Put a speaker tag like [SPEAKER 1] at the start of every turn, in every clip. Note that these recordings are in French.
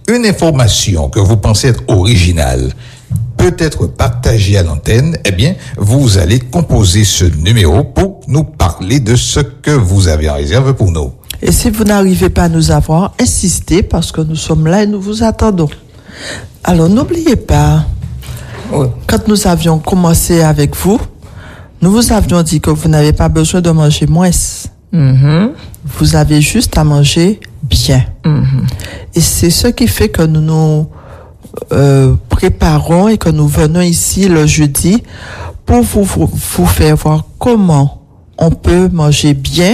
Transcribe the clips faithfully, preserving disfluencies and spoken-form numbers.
[SPEAKER 1] une information que vous pensez être originale peut être partagée à l'antenne, eh bien, vous allez composer ce numéro pour nous parler de ce que vous avez en réserve pour nous.
[SPEAKER 2] Et si vous n'arrivez pas à nous avoir, insistez parce que nous sommes là et nous vous attendons. Alors, n'oubliez pas, oui. Quand nous avions commencé avec vous, nous vous avions dit que vous n'avez pas besoin de manger moins. Mm-hmm. Vous avez juste à manger bien. Mm-hmm. Et c'est ce qui fait que nous nous euh, préparons et que nous venons ici le jeudi pour vous, vous, vous faire voir comment on peut manger bien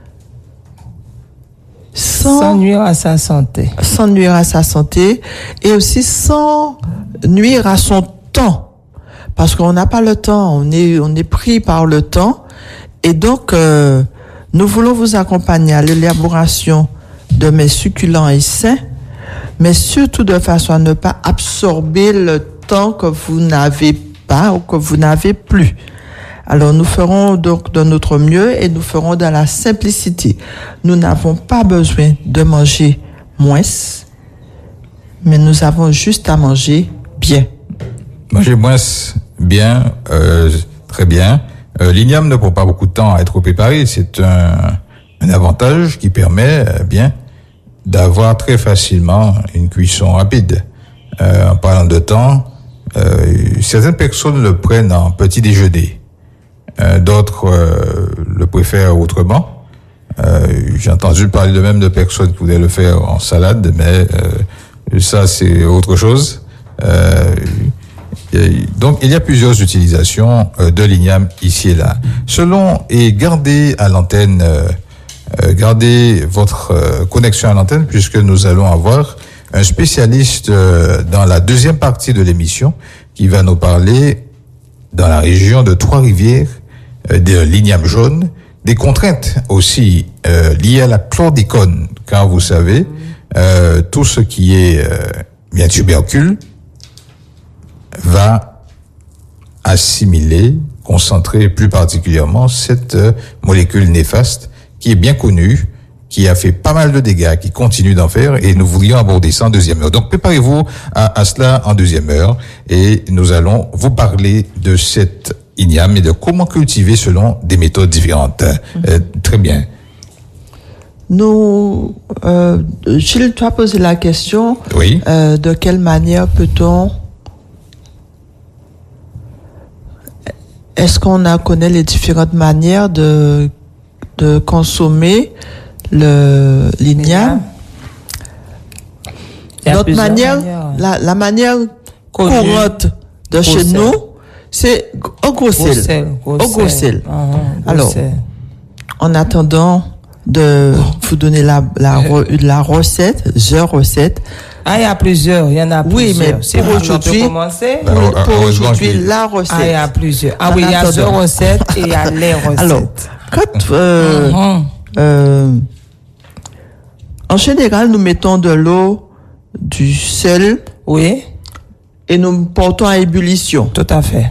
[SPEAKER 2] sans,
[SPEAKER 3] sans nuire à sa santé.
[SPEAKER 2] Sans nuire à sa santé et aussi sans nuire à son temps. Parce qu'on n'a pas le temps, on est, on est pris par le temps. Et donc, euh, nous voulons vous accompagner à l'élaboration de mets succulents et sains, mais surtout de façon à ne pas absorber le temps que vous n'avez pas ou que vous n'avez plus. Alors, nous ferons donc de notre mieux et nous ferons dans la simplicité. Nous n'avons pas besoin de manger moins, mais nous avons juste à manger bien.
[SPEAKER 1] Manger moins bien, euh, très bien. Euh, l'igname ne prend pas beaucoup de temps à être préparé. C'est un, un avantage qui permet euh, bien d'avoir très facilement une cuisson rapide. Euh, en parlant de temps, euh, certaines personnes le prennent en petit déjeuner. Euh, d'autres euh, le préfèrent autrement. Euh, j'ai entendu parler de même de personnes qui voulaient le faire en salade, mais euh, ça c'est autre chose. Euh, Donc, il y a plusieurs utilisations euh, de l'igname ici et là. Selon, et gardez à l'antenne, euh, euh, gardez votre euh, connexion à l'antenne puisque nous allons avoir un spécialiste euh, dans la deuxième partie de l'émission qui va nous parler dans la région de Trois-Rivières euh, de l'igname jaune, des contraintes aussi euh, liées à la chlordécone, car vous savez, euh, tout ce qui est euh, bien tubercule va assimiler, concentrer plus particulièrement cette euh, molécule néfaste qui est bien connue, qui a fait pas mal de dégâts, qui continue d'en faire, et nous voulions aborder ça en deuxième heure. Donc préparez-vous à, à cela en deuxième heure, et nous allons vous parler de cette igname et de comment cultiver selon des méthodes différentes. Mmh. Euh, très bien.
[SPEAKER 2] Nous, euh, Gilles, tu as posé la question.
[SPEAKER 1] Oui.
[SPEAKER 2] Euh, de quelle manière peut-on Est-ce qu'on a connaît les différentes manières de de consommer le l'igname? Notre manière, manières. la la manière Connu. courante de gros chez sel. nous, c'est au gros sel, au gros sel. Uh-huh, Alors, sel. En attendant de vous donner la la la recette, the recette.
[SPEAKER 3] Ah, il y a plusieurs, il y en a plusieurs.
[SPEAKER 2] Oui, mais
[SPEAKER 3] c'est
[SPEAKER 2] pour aujourd'hui, pour, pour aujourd'hui, la recette.
[SPEAKER 3] Ah, il y a plusieurs. Ah en oui, il y a deux recettes et il y a les recettes.
[SPEAKER 2] Alors, quand, euh, mm-hmm. euh, en général, nous mettons de l'eau, du sel.
[SPEAKER 3] Oui.
[SPEAKER 2] Et nous portons à ébullition.
[SPEAKER 3] Tout à fait.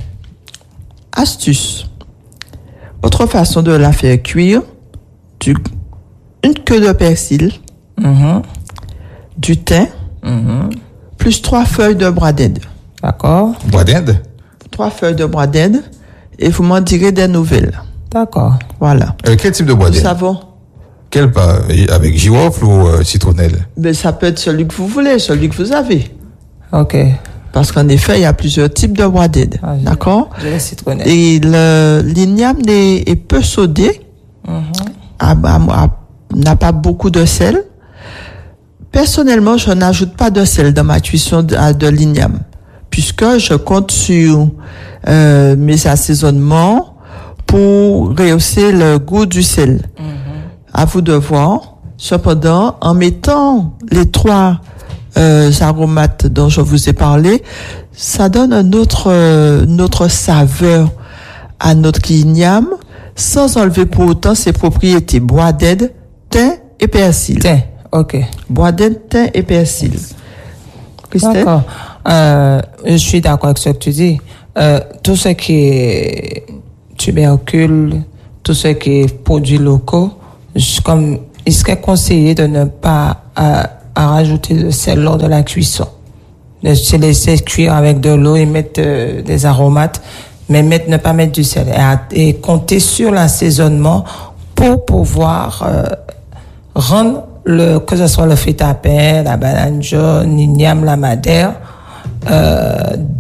[SPEAKER 2] Astuce. Autre façon de la faire cuire, du, une queue de persil, mm-hmm. du thym, mm-hmm. plus trois feuilles de bois d'Inde.
[SPEAKER 3] D'accord.
[SPEAKER 1] Bois d'Inde?
[SPEAKER 2] Trois feuilles de bois d'Inde, et vous m'en direz des nouvelles.
[SPEAKER 3] D'accord.
[SPEAKER 2] Voilà.
[SPEAKER 1] Euh, quel type de bois d'Inde?
[SPEAKER 2] Nous savons.
[SPEAKER 1] Quel pas? Avec girofle ou euh, citronnelle?
[SPEAKER 2] Ben, ça peut être celui que vous voulez, celui que vous avez.
[SPEAKER 3] Ok.
[SPEAKER 2] Parce qu'en effet, il y a plusieurs types de bois d'Inde. Ah, d'accord?
[SPEAKER 3] J'ai la citronnelle.
[SPEAKER 2] Et le, l'igname est, est peu sodé. Mm-hmm. A, a, a, n'a pas beaucoup de sel. Personnellement, je n'ajoute pas de sel dans ma cuisson de, de l'igname, puisque je compte sur euh, mes assaisonnements pour rehausser le goût du sel. Mm-hmm. À vous de voir. Cependant, en mettant les trois euh, aromates dont je vous ai parlé, ça donne un autre, euh, une autre saveur à notre igname, sans enlever pour autant ses propriétés. Bois d'Inde, thym et persil.
[SPEAKER 3] Thym, ok.
[SPEAKER 2] Bois d'Inde, thym et persil. Christelle?
[SPEAKER 3] D'accord. Euh, je suis d'accord avec ce que tu dis. Euh, tout ce qui est tubercule, tout ce qui est produits locaux, comme il serait conseillé de ne pas euh, à rajouter le sel lors de la cuisson. Se laisser cuire avec de l'eau et mettre euh, des aromates, mais mettre, ne pas mettre du sel. Et, et compter sur l'assaisonnement pour pouvoir euh, rendre le, que ce soit le feta-pain, la banane jaune, l'igname, la madère, euh,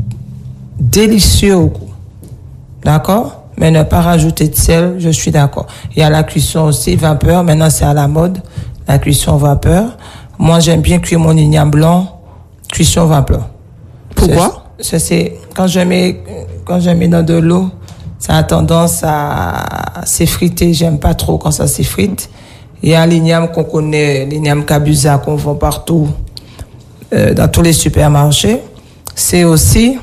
[SPEAKER 3] délicieux au goût. D'accord? Mais ne pas rajouter de sel, je suis d'accord. Il y a la cuisson aussi, vapeur. Maintenant, c'est à la mode, la cuisson vapeur. Moi, j'aime bien cuire mon igname blanc, cuisson vapeur.
[SPEAKER 2] Pourquoi?
[SPEAKER 3] C'est, c'est, quand je mets, quand je mets dans de l'eau, ça a tendance à s'effriter. J'aime pas trop quand ça s'effrite. Il y a l'igname qu'on connaît, l'igname kabusa qu'on vend partout, euh, dans tous les supermarchés. C'est aussi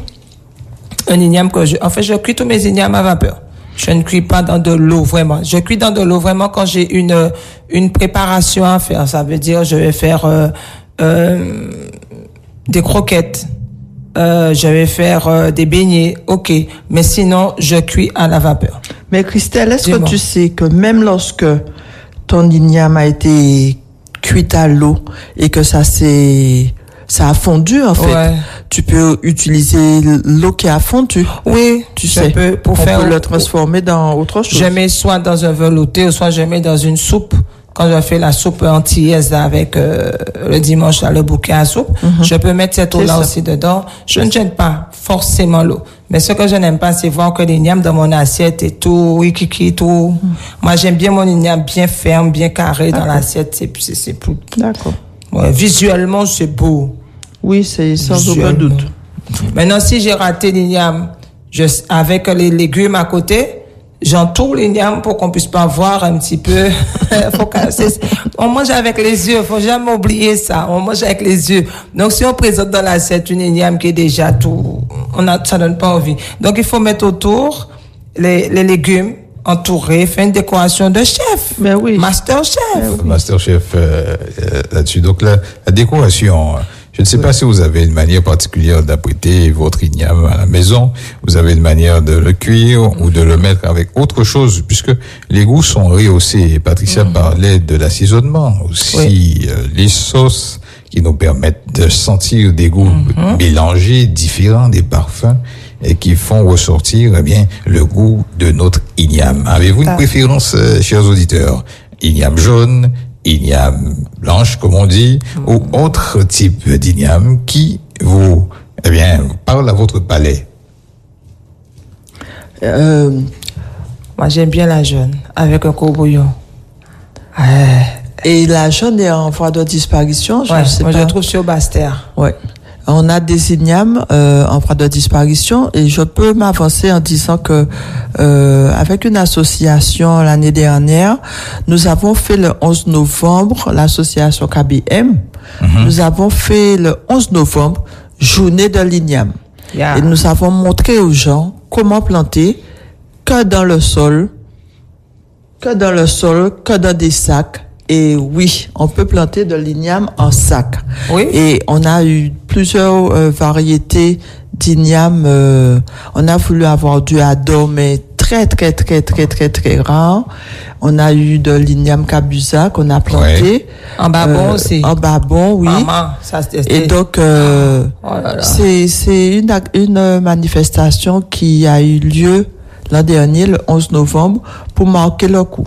[SPEAKER 3] un igname que je, en fait, je cuis tous mes ignames à vapeur. Je ne cuis pas dans de l'eau, vraiment. Je cuis dans de l'eau, vraiment, quand j'ai une, une préparation à faire. Ça veut dire, je vais faire, euh, euh, des croquettes. Euh, je vais faire euh, des beignets, ok. Mais sinon, je cuis à la vapeur.
[SPEAKER 2] Mais Christelle, est-ce
[SPEAKER 3] Dis-moi.
[SPEAKER 2] que tu sais que même lorsque ton igname a été cuit à l'eau et que ça s'est, ça a fondu, en fait,
[SPEAKER 3] Ouais.
[SPEAKER 2] tu peux utiliser l'eau qui a fondu.
[SPEAKER 3] Oui,
[SPEAKER 2] Tu
[SPEAKER 3] je
[SPEAKER 2] sais,
[SPEAKER 3] peux, pour
[SPEAKER 2] on
[SPEAKER 3] faire,
[SPEAKER 2] peut le transformer dans autre chose.
[SPEAKER 3] je mets soit dans un velouté, ou soit je mets dans une soupe. Quand je fais la soupe antillaise là, avec euh, le dimanche, là, le bouquet à soupe,
[SPEAKER 2] Mhm.
[SPEAKER 3] je peux mettre cette
[SPEAKER 2] C'est
[SPEAKER 3] eau-là
[SPEAKER 2] ça.
[SPEAKER 3] aussi dedans. Je ne jette pas forcément l'eau. Mais ce que je n'aime pas, c'est voir que l'igname dans mon assiette est tout wikiki, tout. Moi, j'aime bien mon igname bien ferme, bien carré dans
[SPEAKER 2] D'accord.
[SPEAKER 3] l'assiette. C'est, c'est, c'est plus.
[SPEAKER 2] D'accord.
[SPEAKER 3] Ouais, visuellement, c'est beau.
[SPEAKER 2] Oui, c'est sans aucun
[SPEAKER 3] Visuellement.
[SPEAKER 2] doute.
[SPEAKER 3] Maintenant, si j'ai raté l'igname, je, avec les légumes à côté, j'entoure l'igname pour qu'on puisse pas voir un petit peu. Faut que, c'est, on mange avec les yeux, faut jamais oublier ça. On mange avec les yeux. Donc, si on présente dans l'assiette une igname qui est déjà tout, on a, ça donne pas envie. Donc, il faut mettre autour les, les légumes, entourer, faire une décoration de chef.
[SPEAKER 2] Mais oui.
[SPEAKER 3] Master chef.
[SPEAKER 1] Masterchef euh, euh, là-dessus. Donc la, la décoration, euh, je ne sais pas si vous avez une manière particulière d'apprêter votre igname à la maison, vous avez une manière de le cuire ou de le mettre avec autre chose, puisque les goûts sont rehaussés. Patricia
[SPEAKER 3] Mm-hmm.
[SPEAKER 1] parlait de l'assaisonnement, aussi
[SPEAKER 3] Oui.
[SPEAKER 1] euh, les sauces qui nous permettent de sentir des goûts
[SPEAKER 3] Mm-hmm.
[SPEAKER 1] mélangés, différents, des parfums, et qui font ressortir eh bien le goût de notre igname. Avez-vous une
[SPEAKER 3] Ah.
[SPEAKER 1] préférence, euh, chers auditeurs? Igname jaune, igname blanche, comme on dit,
[SPEAKER 3] Mm.
[SPEAKER 1] ou autre type d'igname qui vous, eh bien, parle à votre palais?
[SPEAKER 2] Euh,
[SPEAKER 3] Moi, j'aime bien la jaune, avec un courbouillon. Ouais.
[SPEAKER 2] et la jaune est en voie de disparition, je
[SPEAKER 3] Ouais,
[SPEAKER 2] ne sais
[SPEAKER 3] moi,
[SPEAKER 2] pas.
[SPEAKER 3] je trouve sur Bastère.
[SPEAKER 2] Ouais. On a des ignames euh, en voie de disparition et je peux m'avancer en disant que euh, avec une association l'année dernière, nous avons fait le onze novembre, l'association K B M,
[SPEAKER 1] Mhm.
[SPEAKER 2] nous avons fait le onze novembre, journée de l'igname.
[SPEAKER 3] Yeah.
[SPEAKER 2] Et nous avons montré aux gens comment planter que dans le sol, que dans le sol, que dans des sacs. Et oui, on peut planter de l'igname en sac.
[SPEAKER 3] Oui.
[SPEAKER 2] Et on a eu plusieurs euh, variétés d'igname. Euh, on a voulu avoir du hador, mais très, très, très, très, très, très rare. On a eu de l'igname kabusa qu'on a planté.
[SPEAKER 1] Ouais.
[SPEAKER 3] En babon aussi.
[SPEAKER 2] En babon, oui.
[SPEAKER 3] Maman, ça c'était.
[SPEAKER 2] Et donc, euh,
[SPEAKER 3] Oh là là.
[SPEAKER 2] c'est c'est une, ac- une manifestation qui a eu lieu l'an dernier, le onze novembre, pour marquer le coup.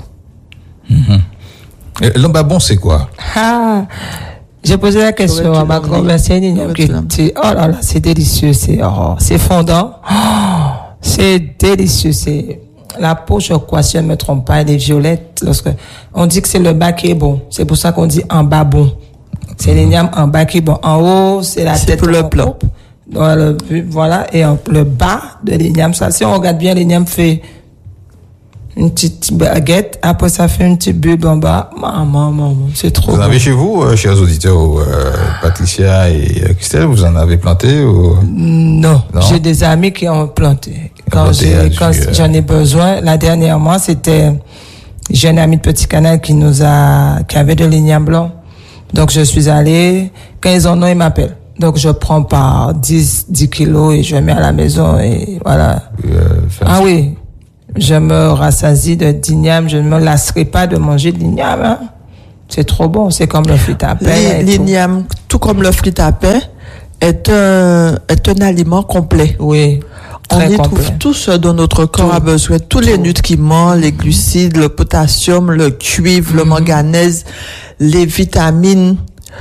[SPEAKER 1] Euh, L'embabon, c'est quoi?
[SPEAKER 3] Ah, j'ai posé la question
[SPEAKER 2] J'aurais
[SPEAKER 3] à
[SPEAKER 2] dû
[SPEAKER 3] ma
[SPEAKER 2] l'emmener.
[SPEAKER 3] grand-mère. C'est une igname
[SPEAKER 2] J'aurais
[SPEAKER 3] qui
[SPEAKER 2] dû l'emmener.
[SPEAKER 3] c'est- oh là là, c'est délicieux, c'est, oh, c'est fondant. Oh, c'est délicieux, c'est, la peau, je crois, si je ne me trompe pas, elle est violette. Lorsque, on dit que c'est le bas qui est bon. C'est pour ça qu'on dit en bas bon. C'est l'igname en bas qui est bon. En haut, c'est la
[SPEAKER 2] C'est
[SPEAKER 3] tête
[SPEAKER 2] pour le
[SPEAKER 3] qu'on
[SPEAKER 2] plat.
[SPEAKER 3] coupe. Dans le- Voilà. Et en- le bas de l'igname, ça, si on regarde bien, l'igname fait une petite baguette. Après, ça fait une petite bulbe en bas. Maman, maman, c'est trop
[SPEAKER 1] Vous en
[SPEAKER 3] bon.
[SPEAKER 1] avez chez vous, euh, chers auditeurs, euh, Patricia et euh, Christelle, vous en avez planté ou...
[SPEAKER 3] Non,
[SPEAKER 1] Non.
[SPEAKER 3] j'ai des amis qui ont planté. Quand,
[SPEAKER 1] planté
[SPEAKER 3] j'ai,
[SPEAKER 1] à
[SPEAKER 3] quand
[SPEAKER 1] du, euh,
[SPEAKER 3] j'en ai besoin, la dernière mois, c'était, j'ai un ami de Petit Canal qui nous a, qui avait de l'igname blanc. Donc, je suis allée, quand ils en ont, ils m'appellent. Donc, je prends par dix, dix kilos et je mets à la maison et voilà.
[SPEAKER 1] euh, faire-
[SPEAKER 3] Ah oui, je me rassasie de d'igname, je ne me lasserai pas de manger de l'igname, hein. C'est trop bon, c'est comme le fruit à pain.
[SPEAKER 2] L'igname, tout. tout comme le fruit à pain, est un, est un aliment complet.
[SPEAKER 3] Oui.
[SPEAKER 2] On y
[SPEAKER 3] complet.
[SPEAKER 2] trouve tout ce dont notre corps tout. a besoin. Tous tout. les nutriments, les glucides, le potassium, le cuivre, mm-hmm. le manganèse, les vitamines.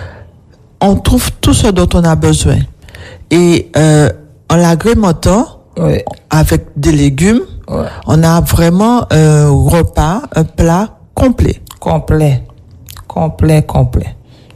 [SPEAKER 2] On trouve tout ce dont on a besoin. Et euh, en l'agrémentant oui. avec des légumes, oui. on a vraiment un repas, un plat complet.
[SPEAKER 3] Complet. Complet, complet.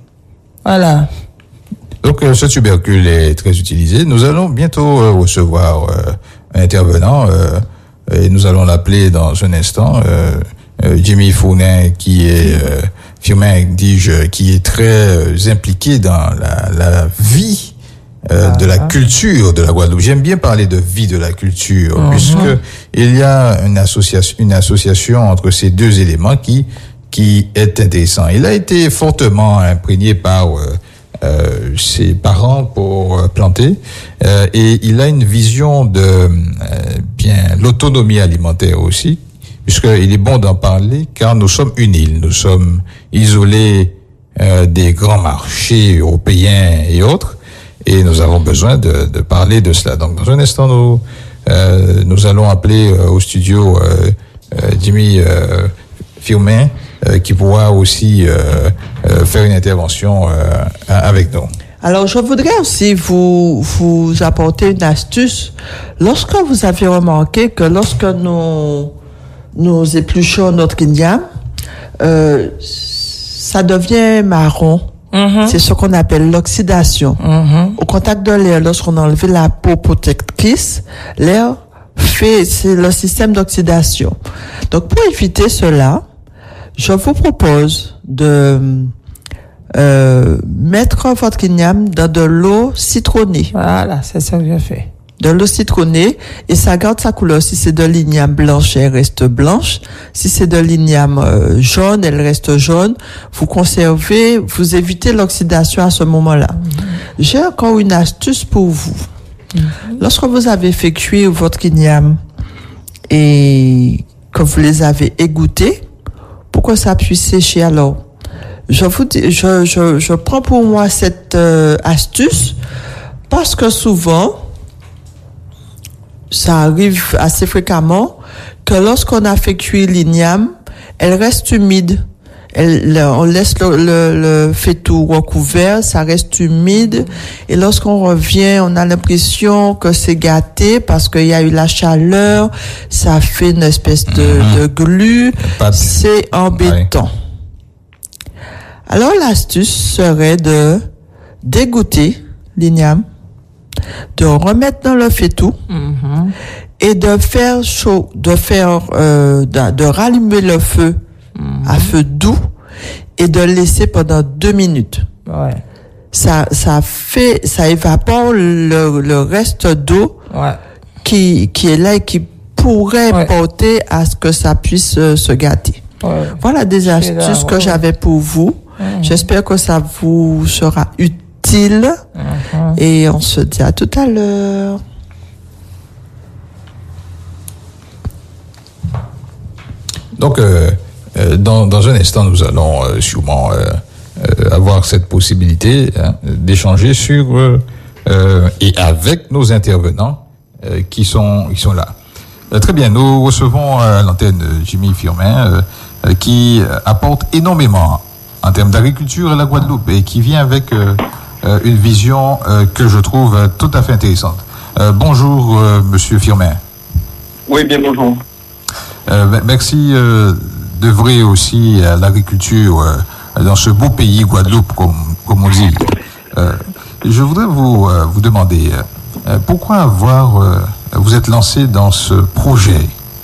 [SPEAKER 3] Voilà.
[SPEAKER 1] Donc, euh, ce tubercule est très utilisé. Nous allons bientôt euh, recevoir euh, un intervenant euh, et nous allons l'appeler dans un instant. Euh, euh, Jimmy Fournin, qui est euh, firmin, dis-je, qui est très euh, impliqué dans la, la vie euh, ah, de la ah. culture de la Guadeloupe. J'aime bien parler de vie de la culture, uh-huh. puisque il y a une association, une association entre ces deux éléments qui qui est intéressant. Il a été fortement imprégné par euh, euh, ses parents pour euh, planter euh, et il a une vision de euh, bien l'autonomie alimentaire aussi, puisqu'il est bon d'en parler car nous sommes une île, nous sommes isolés euh, des grands marchés européens et autres et nous avons besoin de, de parler de cela. Donc dans un instant nous euh, nous allons appeler euh, au studio euh, euh, Jimmy euh, Firmin Euh, qui pourra aussi euh, euh, faire une intervention euh, avec nous.
[SPEAKER 2] Alors, je voudrais aussi vous vous apporter une astuce. Lorsque vous avez remarqué que lorsque nous nous épluchons notre igname, euh, ça devient marron. Mm-hmm. C'est ce qu'on appelle l'oxydation. Mm-hmm. Au contact de l'air, lorsqu'on a enlevé la peau protectrice, l'air fait, c'est le système d'oxydation. Donc, pour éviter cela, je vous propose de euh, mettre votre igname dans de l'eau citronnée.
[SPEAKER 3] Voilà, c'est ça que je fais.
[SPEAKER 2] De l'eau citronnée et ça garde sa couleur. Si c'est de l'igname blanche, elle reste blanche. Si c'est de l'igname euh, jaune, elle reste jaune. Vous conservez, vous évitez l'oxydation à ce moment-là. Mm-hmm. J'ai encore une astuce pour vous. Mm-hmm. Lorsque vous avez fait cuire votre igname et que vous les avez égouttés, pour que ça puisse sécher, alors, je vous dis, je, je, je prends pour moi cette euh, astuce parce que souvent, ça arrive assez fréquemment que lorsqu'on a fait cuire l'igname, elle reste humide. Elle, on laisse le, le, le faitout recouvert, ça reste humide. Et lorsqu'on revient, on a l'impression que c'est gâté parce qu'il y a eu la chaleur, ça fait une espèce de, mmh. de glu. C'est embêtant. Ouais. Alors l'astuce serait de dégoûter l'igname, de remettre dans le faitout mmh. et de faire chaud, de faire, euh, de, de rallumer le feu. Mmh. à feu doux et de laisser pendant deux minutes.
[SPEAKER 3] Ouais.
[SPEAKER 2] Ça, ça fait, ça évapore le, le reste d'eau
[SPEAKER 3] ouais.
[SPEAKER 2] qui, qui est là et qui pourrait ouais. porter à ce que ça puisse euh, se gâter.
[SPEAKER 3] Ouais.
[SPEAKER 2] Voilà des astuces là, ouais. que j'avais pour vous. Mmh. J'espère que ça vous sera utile mmh. et on se dit à tout à l'heure.
[SPEAKER 1] Donc, euh, Dans, dans un instant, nous allons euh, sûrement euh, euh, avoir cette possibilité hein, d'échanger sur euh, euh, et avec nos intervenants euh, qui sont qui sont là. Euh, très bien, nous recevons à l'antenne Jimmy Firmin euh, qui apporte énormément en termes d'agriculture à la Guadeloupe et qui vient avec euh, euh, une vision euh, que je trouve tout à fait intéressante. Euh, bonjour, euh, Monsieur Firmin.
[SPEAKER 4] Oui, bien bonjour.
[SPEAKER 1] Euh, merci. Euh, d'œuvrer aussi à l'agriculture euh, dans ce beau pays Guadeloupe, comme, comme on dit. Euh, je voudrais vous, euh, vous demander euh, pourquoi avoir euh, vous êtes lancé dans ce projet.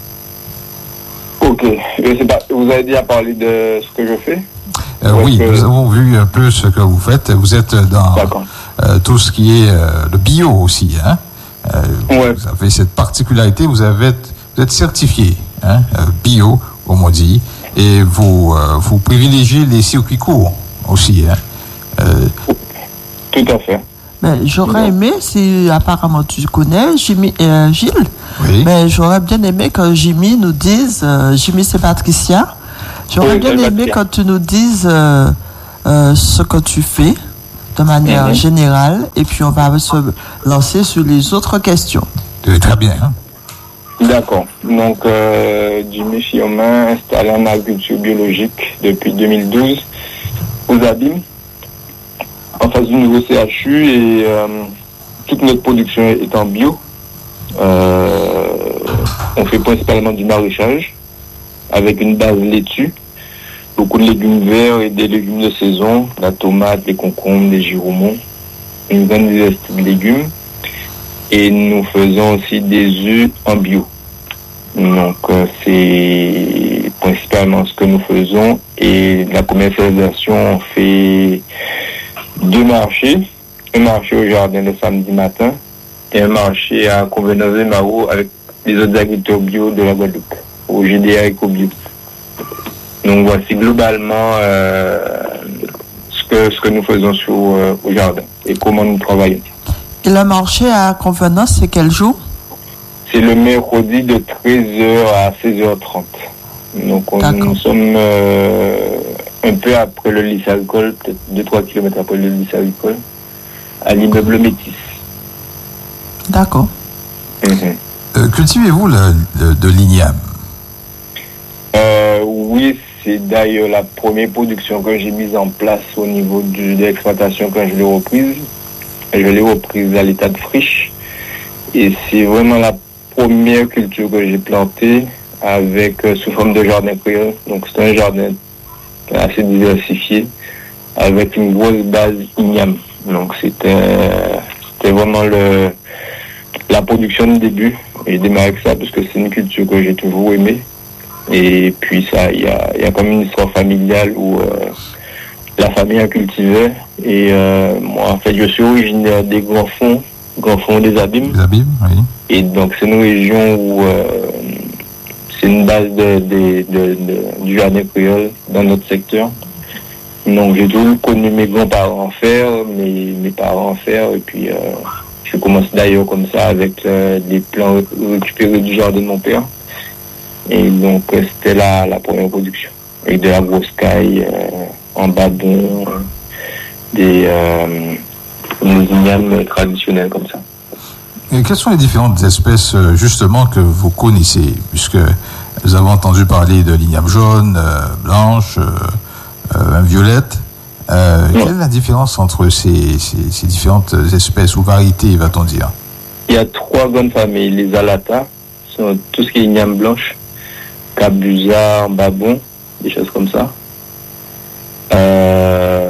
[SPEAKER 4] Ok, je sais pas, vous avez déjà parlé de ce que je fais
[SPEAKER 1] euh, Oui, que... nous avons vu un peu ce que vous faites. Vous êtes dans euh, tout ce qui est euh, le bio aussi. Hein. Euh, ouais. Vous avez cette particularité, vous, avez, vous êtes certifié hein, euh, bio, comme on dit, et vous, euh, vous privilégiez les circuits courts aussi. Hein. Euh...
[SPEAKER 4] Tout à fait.
[SPEAKER 2] Mais j'aurais aimé, si apparemment tu connais Jimmy, euh, Gilles,
[SPEAKER 1] oui.
[SPEAKER 2] mais j'aurais bien aimé que Jimmy nous dise, euh, Jimmy c'est Patricia, J'aurais
[SPEAKER 4] Oui,
[SPEAKER 2] bien
[SPEAKER 4] ça va
[SPEAKER 2] aimé
[SPEAKER 4] bien.
[SPEAKER 2] quand tu nous dises euh, euh, ce que tu fais de manière
[SPEAKER 4] Mhm.
[SPEAKER 2] générale et puis on va se lancer sur les autres questions.
[SPEAKER 1] Euh, Très bien. Hein?
[SPEAKER 4] D'accord. Donc, euh, Jimmy Fiumin, installé en agriculture biologique depuis deux mille douze aux Abîmes, en face du nouveau C H U, et euh, toute notre production est en bio. Euh, on fait principalement du maraîchage avec une base laitue, beaucoup de légumes verts et des légumes de saison, la tomate, les concombres, les giromons, une grande diversité de légumes. Et nous faisons aussi des œufs en bio. Donc, euh, c'est principalement ce que nous faisons. Et la commercialisation, on fait deux marchés. Un marché au jardin le samedi matin et un marché à Convenance de Maro avec les autres agriculteurs bio de la Guadeloupe, au G D A EcoBio. Donc, voici globalement euh, ce, que, ce que nous faisons sur, euh, au jardin et comment nous travaillons.
[SPEAKER 2] Et le marché à Convenance, c'est quel jour?
[SPEAKER 4] C'est le mercredi de treize heures à seize heures trente. Donc on, nous sommes euh, un peu après le lycée agricole, peut-être deux trois kilomètres après le lycée agricole, à l'immeuble Métis.
[SPEAKER 2] D'accord.
[SPEAKER 4] Mm-hmm.
[SPEAKER 1] Euh, cultivez-vous le, le, de l'igname?
[SPEAKER 4] euh, Oui, c'est d'ailleurs la première production que j'ai mise en place au niveau du, de l'exploitation quand je l'ai reprise. Je l'ai reprise à l'état de friche. Et c'est vraiment la première culture que j'ai plantée avec euh, sous forme de jardin créole. Donc c'est un jardin assez diversifié avec une grosse base igname. Donc c'était c'était vraiment le la production de début. Et j'ai démarré avec ça parce que c'est une culture que j'ai toujours aimée. Et puis ça, il y a, y a comme une histoire familiale où euh, la famille a cultivé. Et euh, moi, en fait, je suis originaire des Grands Fonds, Grands Fonds des Abîmes.
[SPEAKER 1] Les Abîmes, oui.
[SPEAKER 4] Et donc, c'est une région où euh, c'est une base de, de, de, de, du jardin créole dans notre secteur. Donc, j'ai toujours connu mes grands-parents en faire, mes, mes parents en faire. Et puis, euh, je commence d'ailleurs comme ça avec euh, des plants récupérés du jardin de mon père. Et donc, euh, c'était la, la première production. Avec de la grosse caille, euh, en babon, des, euh, des ignames traditionnels comme ça.
[SPEAKER 1] Et quelles sont les différentes espèces, justement, que vous connaissez? Puisque nous avons entendu parler de l'igname jaune, euh, blanche, euh, euh, violette. Euh, quelle est la différence entre ces, ces, ces différentes espèces ou variétés, va-t-on dire?
[SPEAKER 4] Il y a trois grandes familles. Les alata, sont tout ce qui est igname blanche, cabuza, babon, des choses comme ça. Euh,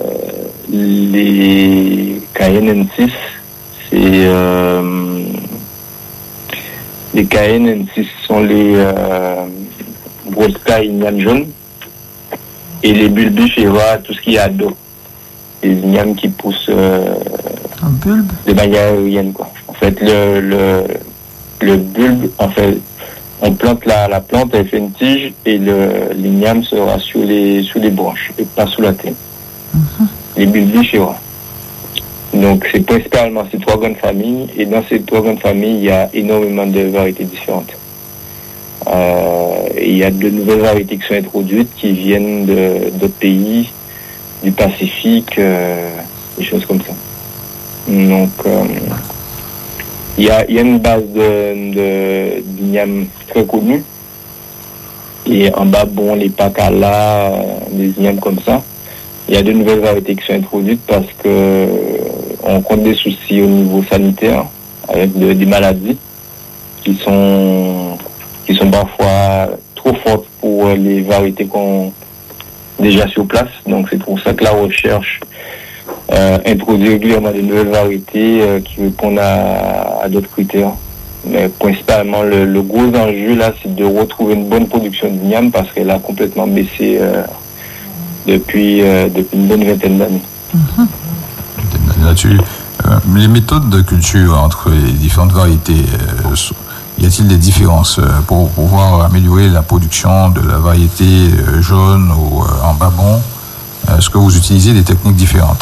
[SPEAKER 4] les Cayenne N six, c'est euh, les Cayenne N six sont les euh, grosses cailles ignames jaunes, et les bulbifera, tout ce qui est ado, les ignames qui poussent euh,
[SPEAKER 2] un bulbe
[SPEAKER 4] de manière aérienne, quoi. En fait, le le le bulbe, en fait, on plante la, la plante, elle fait une tige et le l'igname sera sous les sous les branches et pas sous la terre. Mm-hmm. Les bulbifera. Donc c'est principalement ces trois grandes familles, et dans ces trois grandes familles, il y a énormément de variétés différentes. Euh, et il y a de nouvelles variétés qui sont introduites, qui viennent de d'autres pays, du Pacifique, euh, des choses comme ça. Donc euh, il y a, il y a une base de, de d'igname très connue, et en bas, bon, les pacala, les ignames comme ça. Il y a de nouvelles variétés qui sont introduites parce que on rencontre des soucis au niveau sanitaire avec de, des maladies qui sont qui sont parfois trop fortes pour les variétés qu'on déjà sur place. Donc c'est pour ça que la recherche euh, introduit régulièrement de nouvelles variétés euh, qui répondent à, à d'autres critères. Mais principalement le, le gros enjeu là, c'est de retrouver une bonne production d'igname parce qu'elle a complètement baissé euh, depuis euh, depuis une bonne vingtaine d'années.
[SPEAKER 1] Mm-hmm. Là-dessus, euh, les méthodes de culture entre les différentes variétés, euh, y a-t-il des différences euh, pour pouvoir améliorer la production de la variété euh, jaune ou euh, en babon? Est-ce que vous utilisez des techniques différentes?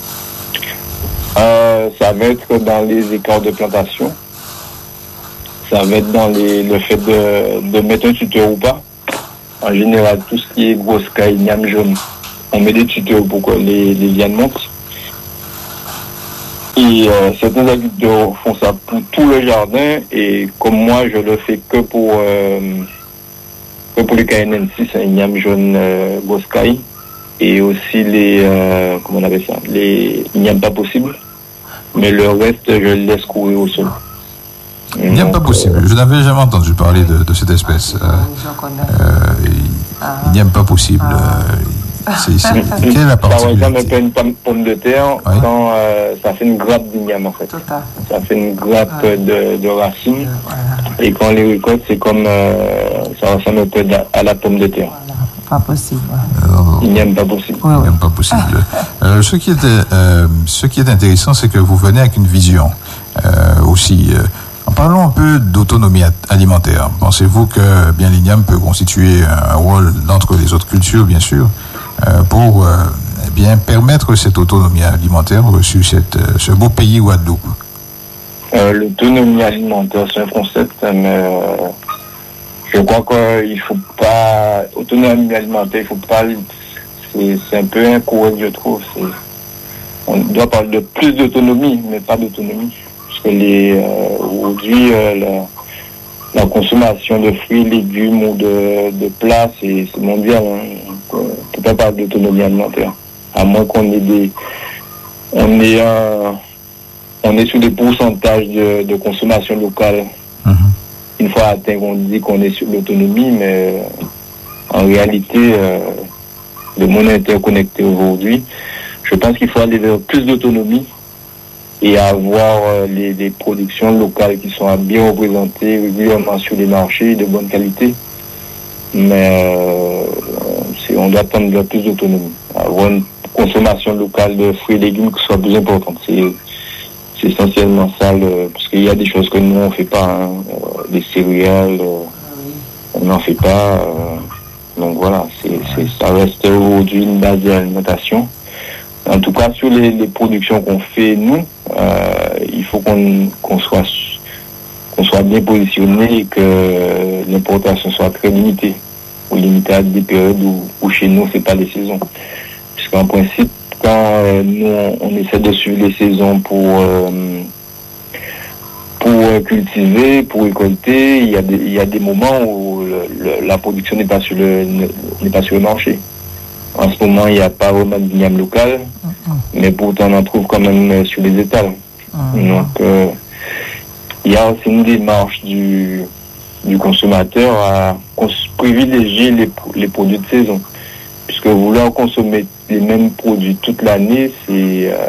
[SPEAKER 4] euh, Ça va être dans les écarts de plantation. Ça va être dans les, le fait de, de mettre un tuteur ou pas. en général, tout ce qui est grosse caille, igname jaune, on met des tutos pour que les, les lianes montent. Et euh, certains agriculteurs font ça pour tout le jardin, et comme moi, je le fais que pour, euh, que pour les K N N six, un igname jaune euh, grosse caille, et aussi les, euh, comment on appelle ça, les ignames pas possibles. Mais le reste, je le laisse courir au sol.
[SPEAKER 1] Igname pas possible. Euh, je n'avais jamais entendu parler de, de cette espèce. Euh, euh, Igname pas possible. Euh, c'est, c'est, quelle est la particularité?
[SPEAKER 4] Par exemple, une pomme, pomme de terre, oui. quand euh, ça fait une grappe d'igname en fait. Ça fait une grappe ouais. de, de racines. Voilà. Et quand on les récolte, c'est comme euh, ça ressemble un peu à la pomme de terre.
[SPEAKER 3] Voilà. Pas possible.
[SPEAKER 4] Il n'y a pas possible.
[SPEAKER 1] Il n'y a pas possible. Euh, ce qui est, euh, ce qui est intéressant, c'est que vous venez avec une vision euh, aussi. Euh, en parlant un peu d'autonomie alimentaire, pensez-vous que bien l'igname peut constituer un rôle d'entre les autres cultures, bien sûr, euh, pour euh, eh bien permettre cette autonomie alimentaire sur cette, ce beau pays Guadeloupe?
[SPEAKER 4] euh, L'autonomie alimentaire, c'est un concept, mais euh, je crois qu'il ne faut pas, autonomie alimentaire, il faut pas, c'est, c'est un peu incorrect, je trouve. C'est, on doit parler de plus d'autonomie, mais pas d'autonomie. Parce que les, euh, aujourd'hui, euh, la, la consommation de fruits, légumes ou de, de plats, c'est, c'est mondial. Hein. On ne peut pas parler d'autonomie alimentaire. À moins qu'on ait des, on est, euh, on est sur des pourcentages de, de consommation locale. Mm-hmm. Une fois atteint, on dit qu'on est sur l'autonomie, mais en réalité, euh, le monde est interconnecté aujourd'hui. Je pense qu'il faut aller vers plus d'autonomie et avoir euh, les, les productions locales qui sont bien représentées régulièrement sur les marchés de bonne qualité. Mais euh, c'est, on doit tendre vers plus d'autonomie. Avoir une consommation locale de fruits et légumes qui soit plus importante. C'est, c'est essentiellement ça, le, parce qu'il y a des choses que nous on ne fait pas. Hein. Les céréales, euh, on n'en fait pas. Euh, donc voilà, c'est, c'est, ça reste aujourd'hui une base d'alimentation. En tout cas, sur les, les productions qu'on fait, nous, euh, il faut qu'on, qu'on, soit, qu'on soit bien positionné et que l'importation soit très limitée. Ou limitée à des périodes où, où chez nous, c'est pas les saisons. Puisqu'en principe, quand euh, nous, on, on essaie de suivre les saisons pour... Euh, pour cultiver, pour récolter, il y a des, il y a des moments où le, le, la production n'est pas sur le, n'est pas sur le marché. En ce moment, il n'y a pas vraiment d'igname local, mm-hmm. mais pourtant on en trouve quand même sur les étals. Mm-hmm. Donc, euh, il y a aussi une démarche du, du consommateur à cons- privilégier les, les produits de saison. Puisque vouloir consommer les mêmes produits toute l'année, c'est... Euh,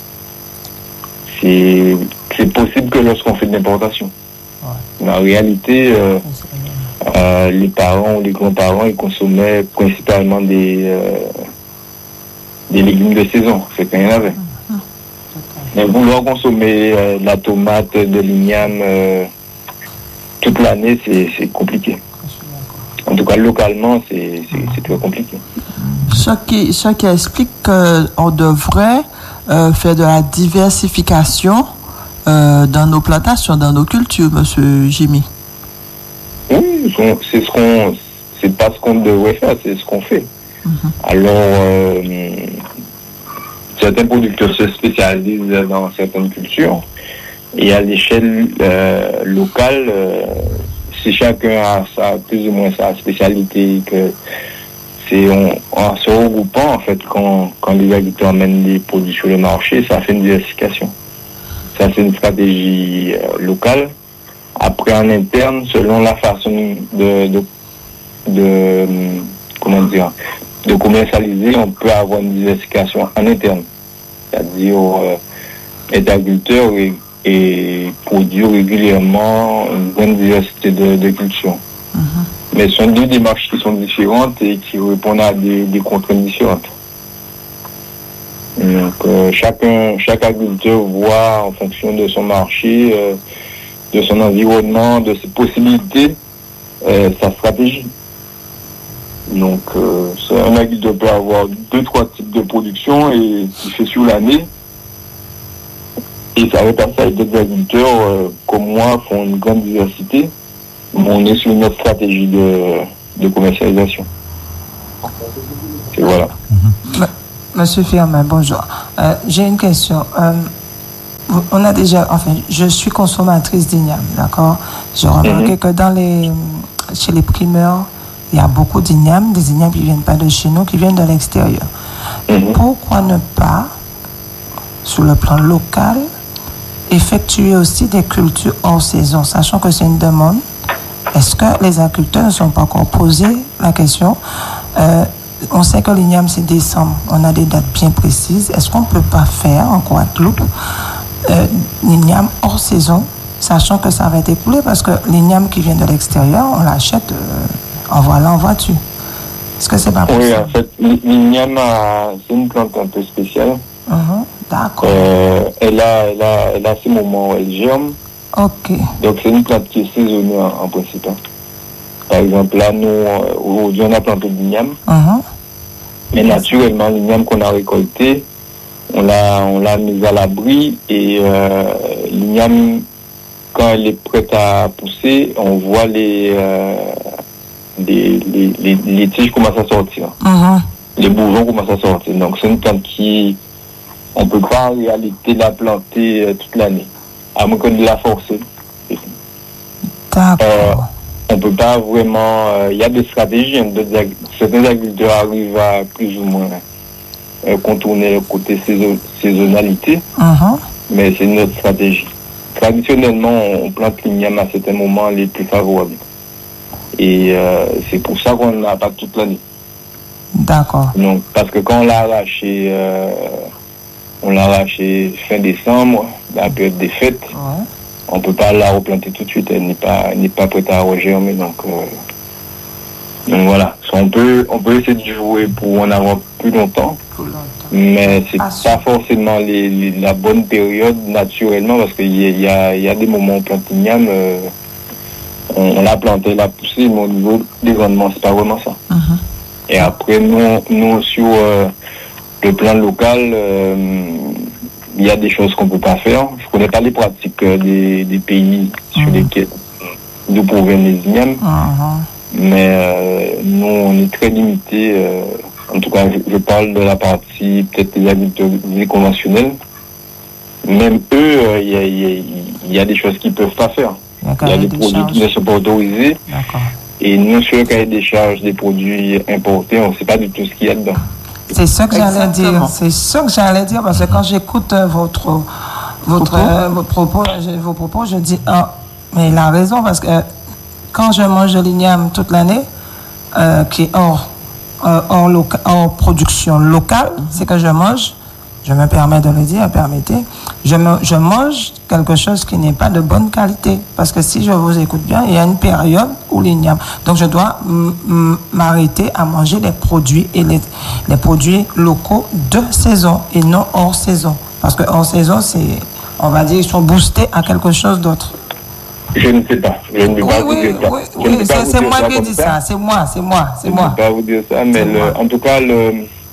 [SPEAKER 4] c'est c'est possible que lorsqu'on fait de l'importation. Ouais. Mais en réalité, euh, euh, les parents ou les grands-parents, ils consommaient principalement des, euh, des légumes de saison. C'est qu'il y en avait. Mmh. Mais vouloir consommer euh, de la tomate, de l'igname euh, toute l'année, c'est, c'est compliqué. En tout cas, localement, c'est, c'est, c'est très compliqué.
[SPEAKER 2] Ce qui, ce qui explique qu'on devrait euh, faire de la diversification euh, dans nos plantations, dans nos cultures, monsieur Jimmy.
[SPEAKER 4] Oui, c'est ce qu'on, c'est pas ce qu'on devrait faire, c'est ce qu'on fait. Mm-hmm. Alors, euh, certains producteurs se spécialisent dans certaines cultures et à l'échelle euh, locale, euh, si chacun a sa, plus ou moins sa spécialité, que c'est en, en se regroupant, en fait, quand, quand les agriculteurs amènent des produits sur le marché, ça fait une diversification. Ça, c'est une stratégie euh, locale. Après, en interne, selon la façon de, de, de, comment dire, de commercialiser, on peut avoir une diversification en interne. C'est-à-dire, euh, être agriculteur et, et produire régulièrement une bonne diversité de, de cultures. Mm-hmm. Mais ce sont deux démarches qui sont différentes et qui répondent à des, des contraintes différentes. Donc, euh, chacun, chaque agriculteur voit en fonction de son marché, euh, de son environnement, de ses possibilités, euh, sa stratégie. Donc, euh, un agriculteur peut avoir deux, trois types de production et qui fait sur l'année. Et ça va passer avec d'autres agriculteurs, euh, comme moi, font une grande diversité. On est sur une autre stratégie de, de commercialisation. Et voilà.
[SPEAKER 3] Mm-hmm. Monsieur Firmin, bonjour. Euh, j'ai une question. Euh, on a déjà, enfin, je suis consommatrice d'igname, d'accord? J'ai remarqué mm-hmm. que dans les, chez les primeurs, il y a beaucoup d'ignames, des ignames qui ne viennent pas de chez nous, qui viennent de l'extérieur. Mm-hmm. Pourquoi ne pas, sur le plan local, effectuer aussi des cultures hors saison, sachant que c'est une demande? Est-ce que les agriculteurs ne sont pas encore posé la question? euh, On sait que l'igname, c'est décembre. On a des dates bien précises. Est-ce qu'on ne peut pas faire en Guadeloupe euh, l'igname hors saison, sachant que ça va être écoulé? Parce que l'igname qui vient de l'extérieur, on l'achète euh, en voilà, en voiture. Est-ce que c'est pas possible?
[SPEAKER 4] Oui, en fait, l'igname, c'est une plante un peu spéciale.
[SPEAKER 3] Uh-huh, d'accord.
[SPEAKER 4] Euh, elle, a, elle, a, elle a ces moments où elle germe.
[SPEAKER 3] Ok.
[SPEAKER 4] Donc, c'est une plante qui est saisonnière en principe. Hein. Par exemple, là, nous, aujourd'hui, on a planté de l'igname. Uh-huh. Mais naturellement, l'igname qu'on a récolté, on l'a, on l'a mise à l'abri. Et euh, l'igname, quand elle est prête à pousser, on voit les, euh, les, les, les, les tiges commencent à sortir. Uh-huh. Les bourgeons commencent à sortir. Donc, c'est une plante qui, on ne peut pas en réalité la planter euh, toute l'année, à moins que de la forcer.
[SPEAKER 3] D'accord.
[SPEAKER 4] Euh, on ne peut pas vraiment... Il euh, y a des stratégies. Hein, de, de, certains agriculteurs arrivent à plus ou moins euh, contourner le côté saison, saisonnalité, uh-huh. mais c'est une autre stratégie. Traditionnellement, on plante l'igname à certains moments les plus favorables. Et euh, c'est pour ça qu'on n'a pas toute l'année.
[SPEAKER 3] D'accord.
[SPEAKER 4] Donc, parce que quand on l'a arraché, euh, on l'a arraché fin décembre, la période des fêtes, ouais. On ne peut pas la replanter tout de suite, elle n'est pas, elle n'est pas prête à regermer. Donc, euh, donc voilà, on peut, on peut essayer de jouer pour en avoir plus longtemps, plus longtemps. Mais c'est ah, pas forcément les, les, la bonne période naturellement, parce qu'il y, y, a, y a des moments où on plante l'igname, euh, on, on l'a planté, l'a poussé, mais au niveau des rendements, c'est pas vraiment ça. Uh-huh. Et après, nous, nous sur euh, le plan local, euh, il y a des choses qu'on ne peut pas faire. Je ne connais pas les pratiques euh, des, des pays mmh. sur lesquels d'où proviennent les ignames. Mmh. Mais euh, nous, on est très limité. Euh, en tout cas, je, je parle de la partie peut-être des agriculteurs conventionnels. Même eux, il euh, y, y, y a des choses qu'ils ne peuvent pas faire. Il y a des, des produits charges. Qui ne sont pas autorisés. D'accord. Et nous, sur le cahier des charges des produits importés, on ne sait pas du tout ce qu'il y a dedans.
[SPEAKER 3] C'est ça que j'allais dire. C'est ça que j'allais dire parce que quand j'écoute euh, votre votre propos, euh, votre propos, je, vos propos, je dis ah mais il a raison parce que euh, quand je mange de l'igname toute l'année, euh, qui est hors euh, hors, loca- hors production locale, mm-hmm. c'est que je mange. Je me permets de le dire, permettez. Je, me, je mange quelque chose qui n'est pas de bonne qualité. Parce que si je vous écoute bien, il y a une période où l'igname. Donc je dois m- m- m'arrêter à manger les produits et les, les produits locaux de saison et non hors saison. Parce que hors saison, c'est, on va dire, ils sont boostés à quelque chose d'autre.
[SPEAKER 4] Je ne sais pas. Je ne peux
[SPEAKER 3] oui,
[SPEAKER 4] pas
[SPEAKER 3] oui,
[SPEAKER 4] vous dire ça.
[SPEAKER 3] Oui, oui, c'est, c'est moi qui dis ça. ça. C'est moi, c'est moi, c'est
[SPEAKER 4] je
[SPEAKER 3] moi.
[SPEAKER 4] Je ne peux pas vous dire ça, mais le, en tout cas, le...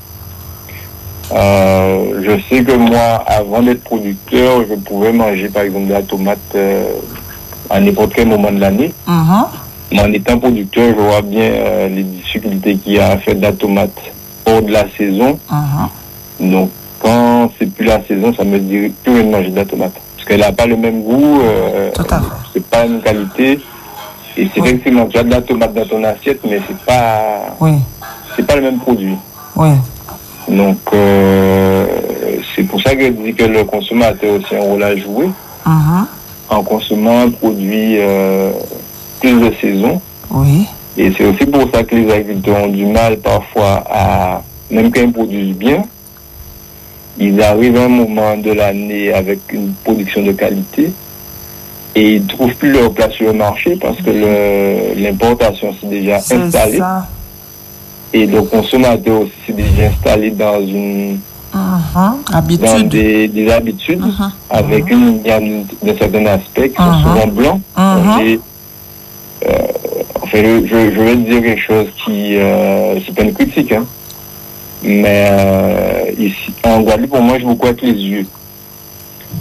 [SPEAKER 4] Euh, je sais que moi, avant d'être producteur, je pouvais manger par exemple de la tomate euh, à n'importe quel moment de l'année. Uh-huh. Mais en étant producteur, je vois bien euh, les difficultés qu'il y a à faire de la tomate hors de la saison. Uh-huh. Donc, quand c'est plus la saison, ça me dit plus de manger de la tomate. Parce qu'elle n'a pas le même goût, euh,
[SPEAKER 3] Tout à fait.
[SPEAKER 4] C'est pas une qualité. Et c'est oui. Effectivement, tu as de la tomate dans ton assiette, mais c'est pas,
[SPEAKER 3] oui.
[SPEAKER 4] c'est pas le même produit.
[SPEAKER 3] Oui.
[SPEAKER 4] Donc, euh, c'est pour ça que je dis que le consommateur a aussi un rôle à jouer uh-huh. en consommant un produit euh, plus de saison.
[SPEAKER 3] Oui.
[SPEAKER 4] Et c'est aussi pour ça que les agriculteurs ont du mal parfois à, même quand ils produisent bien, ils arrivent à un moment de l'année avec une production de qualité et ils ne trouvent plus leur place sur le marché parce que le, l'importation s'est déjà c'est installée. Ça. Et le consommateur aussi s'est déjà installé dans une
[SPEAKER 3] uh-huh. habitude.
[SPEAKER 4] Dans des, des habitudes uh-huh. avec uh-huh. une gamme de certains aspects qui uh-huh. sont souvent blancs. Uh-huh. Et, euh, enfin, je, je, je vais te dire quelque chose qui euh, c'est pas une critique, hein. Mais euh, ici en Guadeloupe, on mange beaucoup avec les yeux.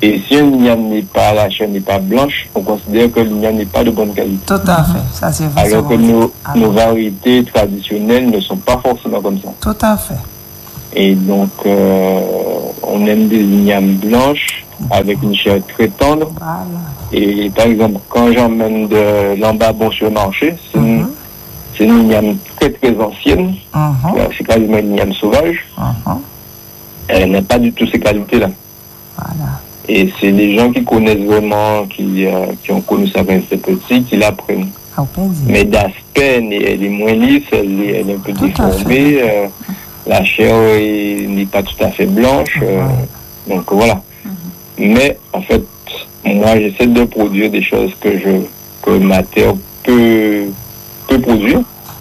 [SPEAKER 4] Et si un igname n'est pas, la chair n'est pas blanche, on considère que l'igname n'est pas de bonne qualité.
[SPEAKER 3] Tout à fait, ça c'est vrai.
[SPEAKER 4] Alors que nos, nos variétés traditionnelles ne sont pas forcément comme ça.
[SPEAKER 3] Tout à fait.
[SPEAKER 4] Et donc, euh, on aime des ignames blanches avec une chair très tendre.
[SPEAKER 3] Voilà.
[SPEAKER 4] Et par exemple, quand j'emmène de l'embabon sur le marché, c'est une, mm-hmm. c'est une igname très très ancienne. Mm-hmm. C'est quasiment une igname sauvage. Mm-hmm. Elle n'a pas du tout ces qualités-là.
[SPEAKER 3] Voilà.
[SPEAKER 4] Et c'est des gens qui connaissent vraiment, qui, euh, qui ont connu ça quand c'est petit, qui l'apprennent.
[SPEAKER 3] Oh,
[SPEAKER 4] mais d'aspect, elle est moins lisse, elle est, elle est un peu tout déformée. Euh, la chair n'est pas tout à fait blanche. Euh, donc voilà. Mm-hmm. Mais en fait, moi j'essaie de produire des choses que je que ma terre peut, peut produire,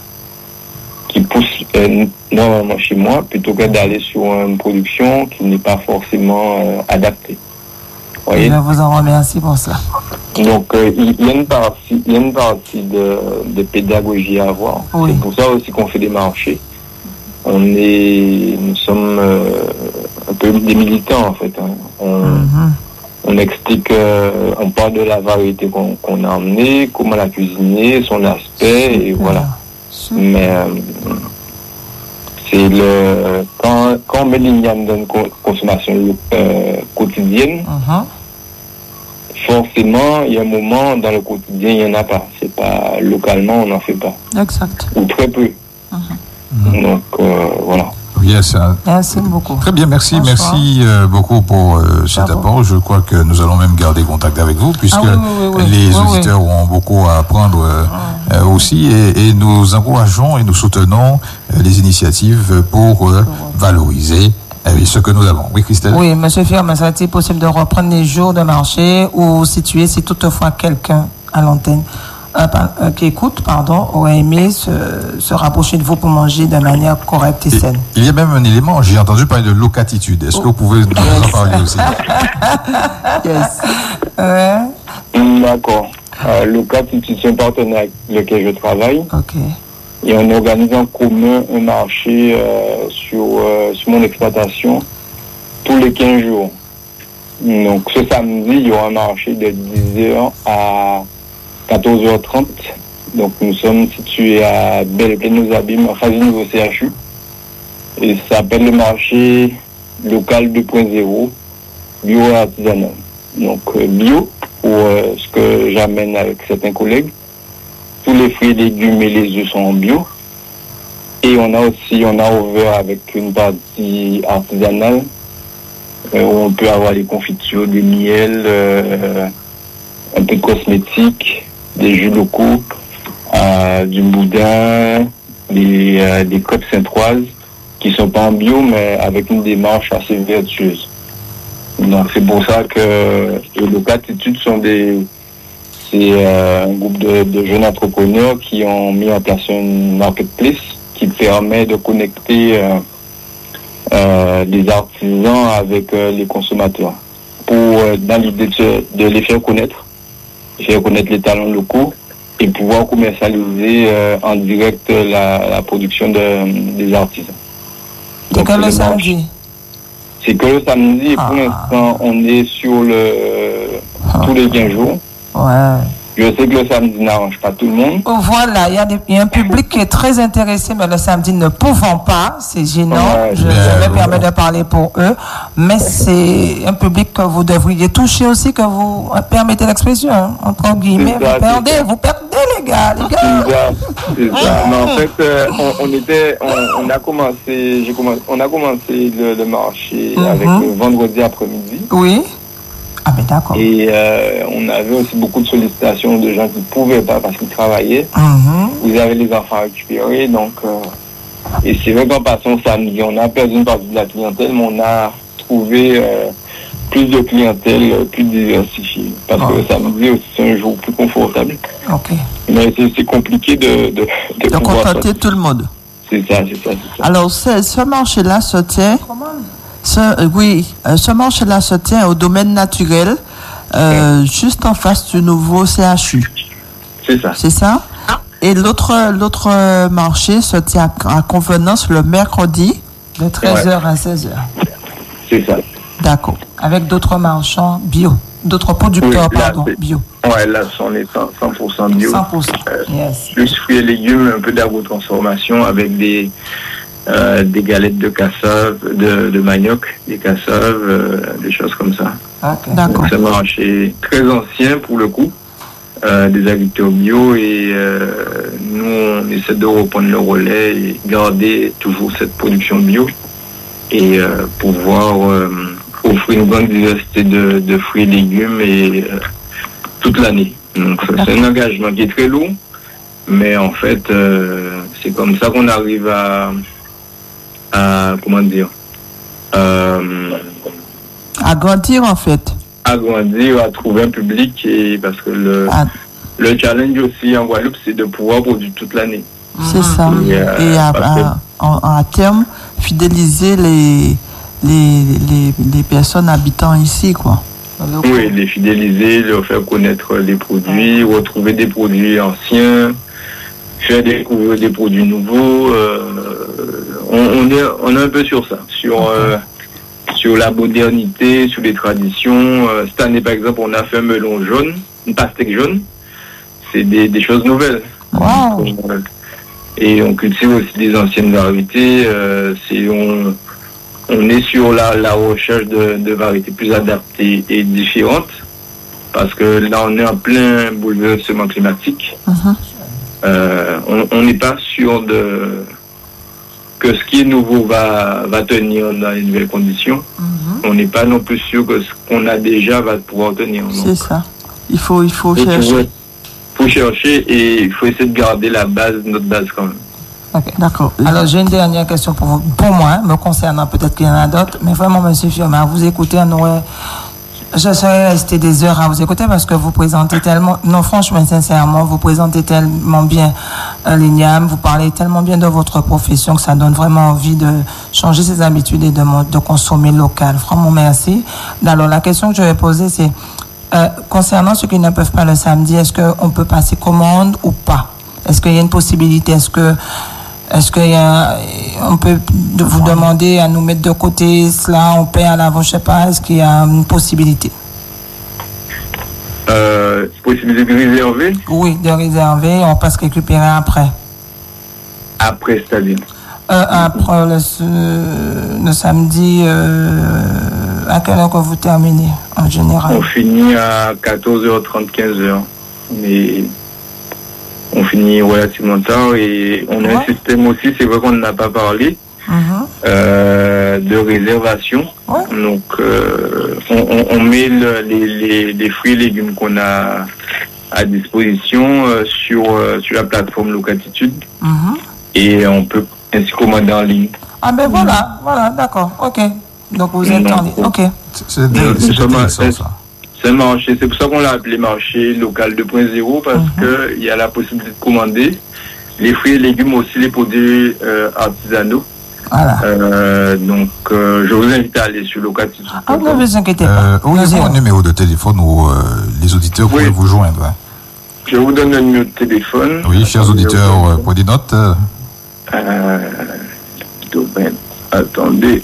[SPEAKER 4] qui poussent euh, normalement chez moi, plutôt que d'aller sur une production qui n'est pas forcément euh, adaptée.
[SPEAKER 3] Voyez? Je vous en remercie pour ça.
[SPEAKER 4] Donc euh, il y a une partie, il y a une partie de, de pédagogie à avoir. Oui. C'est pour ça aussi qu'on fait des marchés. On est, nous sommes euh, un peu des militants en fait. Hein. On, mm-hmm. on explique, euh, on parle de la variété qu'on, qu'on a emmenée, comment la cuisiner, son aspect, et voilà. Super. Mais euh, c'est le quand, quand on met l'igname dans une consommation euh, quotidienne, uh-huh. forcément il y a un moment dans le quotidien il n'y en a pas. C'est pas localement on n'en fait pas.
[SPEAKER 3] Exact.
[SPEAKER 4] Ou très peu. Uh-huh. Donc euh, voilà.
[SPEAKER 1] Yes.
[SPEAKER 3] Merci beaucoup.
[SPEAKER 1] Très bien, merci, Bonsoir. merci euh, beaucoup pour euh, cet Bravo. apport. Je crois que nous allons même garder contact avec vous, puisque ah, oui, oui, oui, les oui, auditeurs oui. ont beaucoup à apprendre euh, ah. euh, aussi, et, et nous encourageons et nous soutenons euh, les initiatives pour euh, valoriser euh, ce que nous avons. Oui, Christelle.
[SPEAKER 3] Oui, Monsieur Firmin, ça a-t-il possible de reprendre les jours de marché ou situer si toutefois quelqu'un à l'antenne Euh, euh, qui écoute, pardon, aurait aimé se, se rapprocher de vous pour manger de manière correcte et saine.
[SPEAKER 1] Et, il y a même un élément, j'ai entendu parler de locatitude. Est-ce oh. que vous pouvez nous en parler aussi?
[SPEAKER 3] Yes. Ouais.
[SPEAKER 4] D'accord. Euh, locatitude, c'est un partenaire avec lequel je travaille.
[SPEAKER 3] Ok.
[SPEAKER 4] Et on organise en commun un marché euh, sur, euh, sur mon exploitation tous les quinze jours. Donc ce samedi, il y aura un marché de dix heures à quatorze heures trente. Donc nous sommes situés à Belle-Plaine-aux-Abîmes, en face du nouveau C H U. Et ça s'appelle le marché local deux point zéro, bio et artisanal. Donc euh, bio, pour euh, ce que j'amène avec certains collègues. Tous les fruits, légumes et les œufs sont en bio. Et on a aussi, on a ouvert avec une partie artisanale, euh, où on peut avoir des confitures, des miels, euh, un peu de cosmétiques, des jus locaux, euh, du boudin, des, euh, des crêpes saintoises qui sont pas en bio mais avec une démarche assez vertueuse. Donc c'est pour ça que les locatitudes sont des c'est euh, un groupe de, de jeunes entrepreneurs qui ont mis en place une marketplace qui permet de connecter euh, euh, les artisans avec euh, les consommateurs pour euh, dans l'idée de, de les faire connaître. faire connaître les talents locaux et pouvoir commercialiser euh, en direct la, la production de, des artisans.
[SPEAKER 3] C'est que le samedi?
[SPEAKER 4] C'est que le samedi et ah. pour l'instant on est sur le euh, ah. tous les quinze jours.
[SPEAKER 3] Ouais.
[SPEAKER 4] Je sais que le samedi n'arrange pas tout le monde.
[SPEAKER 3] Oh, voilà, il y, a des, y a un public qui est très intéressé, mais le samedi ne pouvant pas, c'est gênant. Ouais, je, je me permets de parler pour eux, mais c'est un public que vous devriez toucher aussi, que vous permettez l'expression, hein, entre guillemets. Ça, vous perdez, vous perdez les gars, les gars.
[SPEAKER 4] C'est ça, c'est ça. Mais en fait, euh, on, on était, on, on a commencé, j'ai commencé, on a commencé le, le marché mm-hmm. avec le vendredi après-midi.
[SPEAKER 3] Oui. Ah ben d'accord.
[SPEAKER 4] Et euh, on avait aussi beaucoup de sollicitations de gens qui ne pouvaient pas parce qu'ils travaillaient.
[SPEAKER 3] Mm-hmm.
[SPEAKER 4] Vous avez les enfants à récupérer, donc euh, et c'est vrai qu'en passant samedi, on a perdu une partie de la clientèle, mais on a trouvé euh, plus de clientèle, euh, plus diversifiée. Parce oh. que le samedi aussi c'est un jour plus confortable.
[SPEAKER 3] Ok.
[SPEAKER 4] Mais c'est, c'est compliqué de de, de,
[SPEAKER 2] de contenter tout le monde.
[SPEAKER 4] C'est ça, c'est ça, c'est ça.
[SPEAKER 2] Alors c'est, ce marché-là se tient. Comment? Ce, euh, oui, euh, ce marché-là se tient au domaine naturel, euh, oui. juste en face du nouveau C H U.
[SPEAKER 4] C'est ça.
[SPEAKER 2] C'est ça. Et l'autre, l'autre marché se tient à, à Convenance le mercredi.
[SPEAKER 3] De treize heures ouais. à seize heures.
[SPEAKER 4] C'est ça.
[SPEAKER 3] D'accord. Avec d'autres marchands bio, d'autres producteurs,
[SPEAKER 4] Oui, là,
[SPEAKER 3] pardon,
[SPEAKER 4] c'est-
[SPEAKER 3] bio.
[SPEAKER 4] Ouais, là, on est cent pour cent bio.
[SPEAKER 3] cent pour cent.
[SPEAKER 4] Euh,
[SPEAKER 3] Yes.
[SPEAKER 4] Plus fruits et légumes, un peu d'agrotransformation avec des, euh, des galettes de cassave, de, de manioc, des cassaves, euh, des choses comme ça.
[SPEAKER 3] Ok.
[SPEAKER 2] D'accord.
[SPEAKER 4] Donc, c'est un marché très ancien pour le coup, euh, des agriculteurs bio, et euh, nous, on essaie de reprendre le relais et garder toujours cette production bio et euh, pouvoir euh, offrir une grande diversité de, de fruits et légumes et euh, toute l'année. Donc ça, c'est un engagement qui est très lourd, mais en fait, euh, c'est comme ça qu'on arrive à, à comment dire, euh,
[SPEAKER 2] À grandir, en fait.
[SPEAKER 4] à grandir, à trouver un public, et parce que le,
[SPEAKER 2] Ah,
[SPEAKER 4] le challenge aussi en Guadeloupe, c'est de pouvoir produire toute l'année.
[SPEAKER 2] c'est ça.
[SPEAKER 4] Et, euh,
[SPEAKER 2] Et à,
[SPEAKER 4] parce que-
[SPEAKER 2] à- en- à terme, fidéliser les, les, les, les personnes habitant ici, quoi.
[SPEAKER 4] Oui, les fidéliser, leur faire connaître les produits, retrouver des produits anciens, faire découvrir des produits nouveaux. euh, on, on est, on est un peu sur ça, sur, euh, sur la modernité, sur les traditions. Euh, cette année, par exemple, on a fait un melon jaune, une pastèque jaune. C'est des, des choses nouvelles.
[SPEAKER 3] Wow.
[SPEAKER 4] Euh, Et on cultive aussi des anciennes variétés. Euh, c'est, on, on est sur la, la recherche de, de variétés plus adaptées et différentes, parce que là, on est en plein bouleversement climatique.
[SPEAKER 2] Mhm.
[SPEAKER 4] Euh, on on n'est pas sûr de que ce qui est nouveau va, va tenir dans les nouvelles conditions. On n'est pas non plus sûr que ce qu'on a déjà va pouvoir tenir. Donc,
[SPEAKER 2] C'est ça. Il faut, il faut
[SPEAKER 4] faut
[SPEAKER 2] chercher.
[SPEAKER 4] toujours- faut chercher et il faut essayer de garder la base, notre base quand même.
[SPEAKER 3] Ok.
[SPEAKER 2] D'accord.
[SPEAKER 3] Alors, j'ai une dernière question pour vous, pour moi, hein, me concernant, peut-être qu'il y en a d'autres, mais vraiment, monsieur Firmin, vous écoutez, on aurait, je serais resté des heures à vous écouter parce que vous présentez tellement, non, franchement, sincèrement, vous présentez tellement bien euh, l'I N I A M, vous parlez tellement bien de votre profession que ça donne vraiment envie de changer ses habitudes et de, mo- de consommer local. Vraiment, merci. Alors, la question que je vais poser, c'est, euh, concernant ceux qui ne peuvent pas le samedi, est-ce qu'on peut passer commande ou pas? Est-ce qu'il y a une possibilité? Est-ce que, est-ce qu'il y a, on peut de- vous demander à nous mettre de côté cela, on paie à l'avance, je sais pas, est-ce qu'il y a une possibilité?
[SPEAKER 4] Euh, possibilité de réserver
[SPEAKER 3] Oui, de réserver, on passe récupérer après.
[SPEAKER 4] après, c'est-à-dire.
[SPEAKER 3] Euh, après le, ce- le samedi, euh, à quelle heure que vous terminez en général?
[SPEAKER 4] On finit à quatorze heures trente, quinze heures. Mais on finit relativement tard et on a
[SPEAKER 3] Ouais.
[SPEAKER 4] un système aussi, c'est vrai qu'on n'a pas parlé,
[SPEAKER 3] Mhm.
[SPEAKER 4] euh, de réservation.
[SPEAKER 3] Ouais.
[SPEAKER 4] Donc, euh, on, on- on met le- les, les, les fruits et légumes qu'on a à disposition euh, sur, euh, sur la plateforme Locatitude
[SPEAKER 3] Mhm.
[SPEAKER 4] et on peut ainsi commander en ligne.
[SPEAKER 3] Ah ben voilà, voilà, d'accord, ok. Donc vous êtes en ligne, ok.
[SPEAKER 1] C'est c'est intéressant, c'est
[SPEAKER 4] Nous sommes à-
[SPEAKER 1] intéressant, ça.
[SPEAKER 4] C'est un marché, c'est pour ça qu'on l'a appelé marché local deux point zéro, parce
[SPEAKER 3] Mhm.
[SPEAKER 4] que il y a la possibilité de commander les fruits et légumes, aussi les produits euh, artisanaux.
[SPEAKER 3] Voilà.
[SPEAKER 4] Euh, donc, euh, je vous invite à aller sur Locatitude.
[SPEAKER 3] Ah, ne vous inquiétez pas.
[SPEAKER 1] Euh,
[SPEAKER 3] Nous
[SPEAKER 1] Auriez-vous
[SPEAKER 3] irons.
[SPEAKER 1] un numéro de téléphone où euh, les auditeurs
[SPEAKER 4] Oui.
[SPEAKER 1] pourraient vous joindre? Hein?
[SPEAKER 4] Je vous donne le numéro de téléphone.
[SPEAKER 1] Oui, chers auditeurs, euh, prenez note. euh,
[SPEAKER 4] Euh, domaine. Attendez.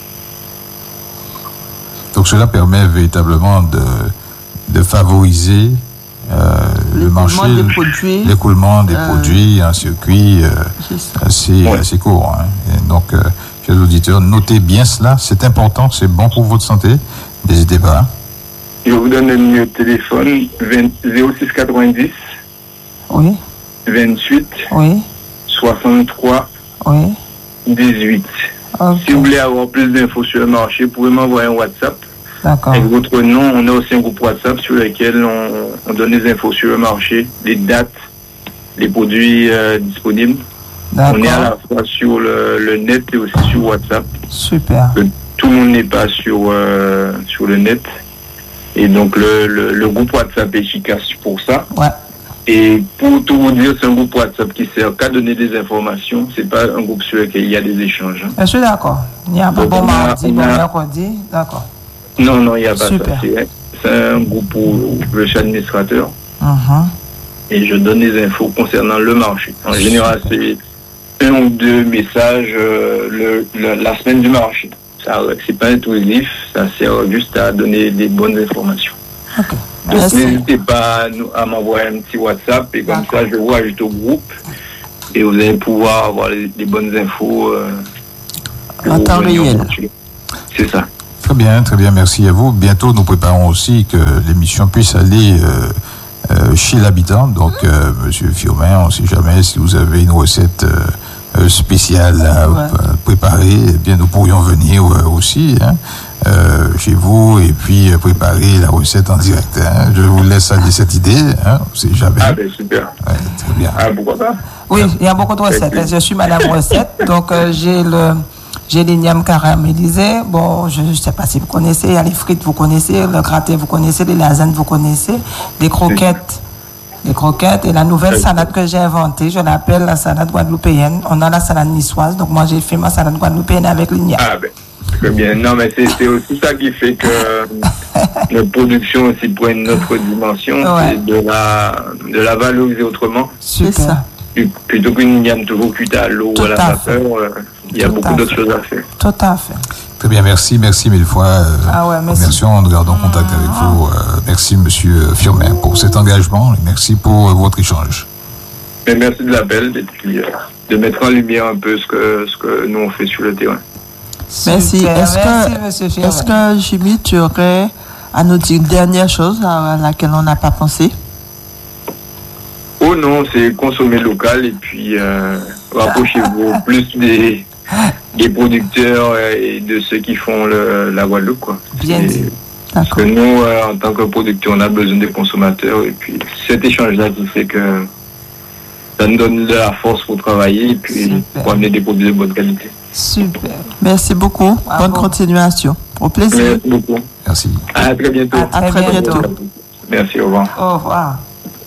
[SPEAKER 1] Donc cela permet véritablement de, de favoriser euh, le marché,
[SPEAKER 2] L'écoulement des produits.
[SPEAKER 1] l'écoulement des
[SPEAKER 2] Euh,
[SPEAKER 1] produits, un circuit euh,
[SPEAKER 2] C'est ça.
[SPEAKER 1] assez,
[SPEAKER 4] Ouais.
[SPEAKER 1] assez court. Hein. Et donc, euh, chers auditeurs, notez bien cela, c'est important, c'est bon pour votre santé. N'hésitez pas. Hein.
[SPEAKER 4] Je vous donne le numéro de téléphone vingt zéro six quatre-vingt-dix
[SPEAKER 3] Oui,
[SPEAKER 4] vingt-huit
[SPEAKER 3] oui,
[SPEAKER 4] soixante-trois
[SPEAKER 3] oui.
[SPEAKER 4] dix-huit.
[SPEAKER 3] Ok,
[SPEAKER 4] Si vous voulez avoir plus d'infos sur le marché, vous pouvez m'envoyer un WhatsApp.
[SPEAKER 3] d'accord.
[SPEAKER 4] Avec votre nom, on a aussi un groupe WhatsApp sur lequel on, on donne des infos sur le marché, les dates, les produits euh, disponibles. On est à
[SPEAKER 3] D'accord,
[SPEAKER 4] la fois sur le, le net et aussi sur WhatsApp.
[SPEAKER 3] super.
[SPEAKER 4] Que tout le monde n'est pas sur, euh, sur le net. Et donc le, le, le groupe WhatsApp est efficace pour ça.
[SPEAKER 3] Ouais,
[SPEAKER 4] Et pour tout vous dire, c'est un groupe WhatsApp qui sert qu'à donner des informations. C'est pas un groupe sur lequel il y a des échanges. hein.
[SPEAKER 3] je suis d'accord. Il n'y a pas
[SPEAKER 4] Donc,
[SPEAKER 3] bon
[SPEAKER 4] on a-
[SPEAKER 3] mardi,
[SPEAKER 4] on
[SPEAKER 3] bon
[SPEAKER 4] a-
[SPEAKER 3] mercredi, d'accord.
[SPEAKER 4] Non, non, il n'y a pas
[SPEAKER 3] Super.
[SPEAKER 4] ça. C'est, c'est un groupe pour le chef administrateur.
[SPEAKER 3] Mhm.
[SPEAKER 4] Et je donne des infos concernant le marché. En général, c'est un ou deux messages euh, le, le- la semaine du marché. ça, c'est pas intrusif, ça sert juste à donner des bonnes informations.
[SPEAKER 3] Okay.
[SPEAKER 4] Donc,
[SPEAKER 3] Merci.
[SPEAKER 4] n'hésitez pas à, nous, à m'envoyer un petit WhatsApp et comme ça, je vous ajoute au groupe et vous allez pouvoir avoir les, les bonnes infos. Euh,
[SPEAKER 2] en temps réel.
[SPEAKER 4] C'est ça.
[SPEAKER 1] Très bien, très bien, merci à vous. Bientôt, nous préparons aussi que l'émission puisse aller euh, euh, chez l'habitant. Donc, euh, Monsieur Firmin, on ne sait jamais si vous avez une recette euh, spéciale à ouais. préparer. Eh bien, nous pourrions venir euh, aussi hein, euh, chez vous et puis euh, préparer la recette en direct. Hein. Je vous laisse aller cette idée. Hein, on ne sait jamais.
[SPEAKER 4] Ah ben super.
[SPEAKER 1] Ouais, très bien.
[SPEAKER 4] Ah pourquoi pas.
[SPEAKER 3] Oui, il y a beaucoup de recettes. Je suis Madame Recette, donc euh, j'ai le J'ai l'igname caramélisé. Bon, je ne sais pas si vous connaissez. Il y a les frites, vous connaissez. Le gratin, vous connaissez. Les lasagnes, vous connaissez. Les croquettes. Les croquettes. Et la nouvelle salade que j'ai inventée, je l'appelle la salade guadeloupéenne. On a la salade niçoise. Donc, moi, j'ai fait ma salade guadeloupéenne avec l'igname.
[SPEAKER 4] Ah, ben, très bien. Non, mais c'est, c'est aussi ça qui fait que notre production aussi prend une autre dimension. Ouais. C'est de la, de la valoriser autrement.
[SPEAKER 3] C'est ça.
[SPEAKER 4] Plutôt qu'une igname toujours cuite à l'eau ou à la vapeur, euh, il y a Tout beaucoup d'autres choses à faire.
[SPEAKER 3] Tout à fait.
[SPEAKER 1] Très bien, merci, merci mille fois. Euh,
[SPEAKER 3] ah ouais, merci.
[SPEAKER 1] Merci, on garde en contact avec ah. vous. Euh, merci, Monsieur Firmin, pour cet engagement et merci pour euh, votre échange.
[SPEAKER 4] Et merci de l'appel et puis euh, de mettre en lumière un peu ce que, ce que nous on fait sur le terrain.
[SPEAKER 2] Merci. Est-ce merci, que, est-ce que Jimmy, tu aurais à nous dire une dernière chose à laquelle on n'a pas pensé?
[SPEAKER 4] Oh non, c'est consommer local et puis euh, rapprochez-vous plus des, des producteurs et de ceux qui font le, la Guadeloupe, quoi.
[SPEAKER 3] Bien dit.
[SPEAKER 4] Parce que nous, euh, en tant que producteurs, on a besoin des consommateurs et puis cet échange-là qui fait que ça nous donne de la force pour travailler et puis Super. Pour amener des produits de bonne qualité.
[SPEAKER 3] Super.
[SPEAKER 2] Merci beaucoup. Ah bonne bon. continuation. Au plaisir.
[SPEAKER 4] Merci beaucoup.
[SPEAKER 1] Merci.
[SPEAKER 4] À très bientôt.
[SPEAKER 2] À très, à très bientôt. bientôt.
[SPEAKER 4] Merci, au revoir.
[SPEAKER 3] Au revoir.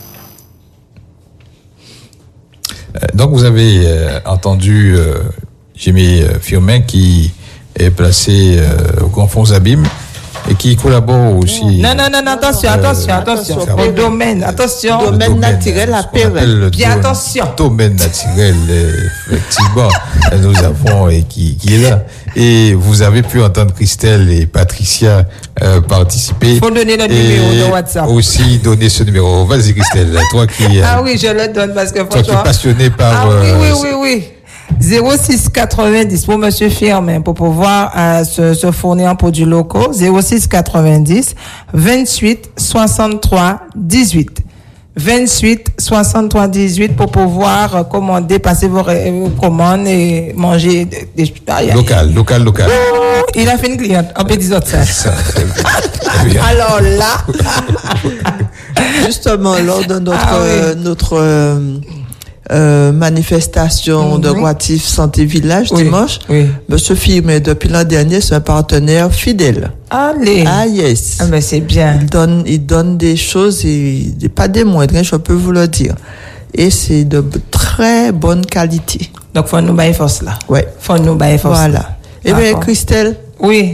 [SPEAKER 1] Donc vous avez euh, entendu euh, Jimmy euh, Firmin qui est placé euh, au Grand Fonds Abîme et qui collabore aussi.
[SPEAKER 3] Non, non, non, non attention, euh, attention, attention. attention. Le domaine, attention.
[SPEAKER 2] Le domaine, domaine naturel à Pérel.
[SPEAKER 3] Bien attention.
[SPEAKER 1] Domaine naturel, effectivement, nous avons et qui, qui est là. Et vous avez pu entendre Christelle et Patricia euh, participer.
[SPEAKER 3] Il faut donner le numéro de WhatsApp.
[SPEAKER 1] Aussi donner ce numéro. Vas-y Christelle, toi qui. Euh,
[SPEAKER 3] ah oui, je le donne parce que
[SPEAKER 1] toi qui es passionné par.
[SPEAKER 3] Ah oui,
[SPEAKER 1] euh,
[SPEAKER 3] oui, oui, oui. zéro six quatre-vingt-dix pour Monsieur Firmin pour pouvoir euh, se, se fournir en produits locaux. zéro six quatre-vingt-dix vingt-huit soixante-trois dix-huit. vingt-huit soixante-trois dix-huit pour pouvoir euh, commander, passer vos, vos commandes et manger des, des ah,
[SPEAKER 1] local, local, local.
[SPEAKER 3] Oh, il a fait une cliente en petit autres ça. ça Alors là,
[SPEAKER 2] justement lors de notre ah, oui. euh, notre euh, Euh, manifestation mm-hmm. de Goatif Santé Village oui, dimanche. Oui. Monsieur Firmin, depuis l'an dernier, c'est un partenaire fidèle.
[SPEAKER 3] Allez.
[SPEAKER 2] Ah yes.
[SPEAKER 3] Ah ben c'est bien.
[SPEAKER 2] Il donne, il donne des choses et pas des moindres, je peux vous le dire. Et c'est de très bonne qualité.
[SPEAKER 3] Donc faut nous bailler force là.
[SPEAKER 2] Ouais.
[SPEAKER 3] Faut nous bailler force.
[SPEAKER 2] Voilà. Et eh bien Christelle.
[SPEAKER 3] Oui.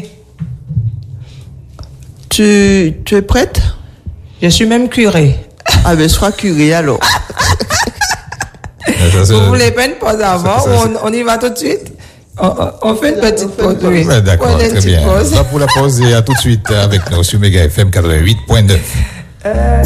[SPEAKER 2] Tu, tu es prête?
[SPEAKER 3] Je suis même curée.
[SPEAKER 2] Ah ben sois curée alors.
[SPEAKER 3] Vous voulez pas une pause avant ça, ça, on, on y va tout de suite? On, on fait une petite pause, oui.
[SPEAKER 1] Ouais, d'accord, très bien.
[SPEAKER 3] Pause.
[SPEAKER 1] On va pour la pause et à tout de suite avec nous sur Méga F M quatre-vingt-huit point neuf. Euh...